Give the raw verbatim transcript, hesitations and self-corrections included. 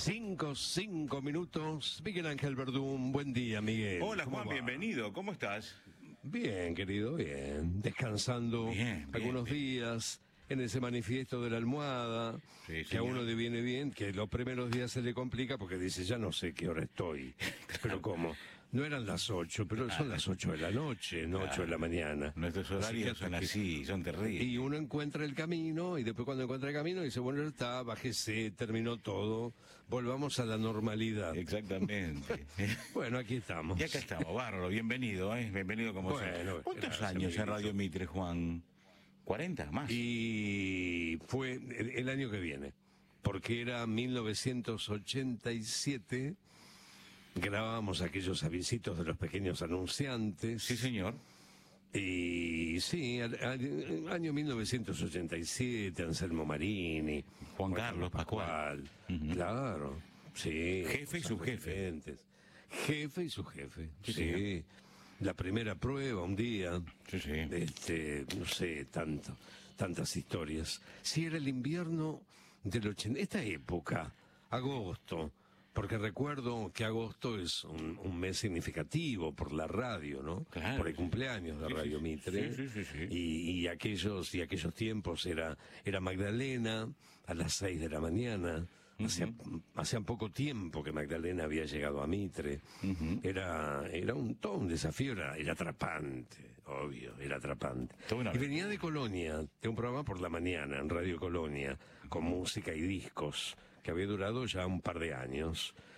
Cinco, cinco minutos. Miguel Ángel Verdún, buen día, Miguel. Hola, Juan, va? Bienvenido. ¿Cómo estás? Bien, querido, bien. Descansando bien, bien, algunos bien. días en ese manifiesto de la almohada, Sí, que a señor. uno le viene bien, que los primeros días se le complica porque dice, ya no sé qué hora estoy. Pero ¿cómo? No eran las ocho, pero son las ocho de la noche, no ocho de la mañana. Nuestros Así que horarios hasta son que- así, son terribles. Y uno encuentra el camino, y después cuando encuentra el camino dice, bueno, ya está, bájese, terminó todo, volvamos a la normalidad. Exactamente. Bueno, aquí estamos. Y acá estamos, bárbaro, bienvenido, ¿eh? Bienvenido como Bueno, siempre. ¿Cuántos gracias, años en Miguelito. Radio Mitre, Juan? ¿cuarenta? ¿Más? Y fue el, el año que viene, porque era mil novecientos ochenta y siete, grabábamos aquellos avisitos de los pequeños anunciantes. Sí, señor. Y sí, al, al- año mil novecientos ochenta y siete, Anselmo Marini, Juan Carlos Pascual. Ujú. Claro, sí. Jefe y cosas subjefe. diferentes. Jefe y subjefe, Sí, sí. señor. La primera prueba un día. Sí, sí. Este, no sé, tanto, tantas historias. Sí, era el invierno del ochenta, esta época, agosto, porque recuerdo que agosto es un, un mes significativo por la radio, ¿no? Claro. Por el cumpleaños de Sí, Radio sí, Mitre. sí, sí, sí, sí. Y, y aquellos, y aquellos tiempos era, era Magdalena a las seis de la mañana. Hacía, hacía poco tiempo que Magdalena había llegado a Mitre. Era, era un, todo un desafío, era, era atrapante, obvio, era atrapante. Toda una Y venía de Colonia, de un programa por la mañana en Radio Colonia, con música y discos, que había durado ya un par de años.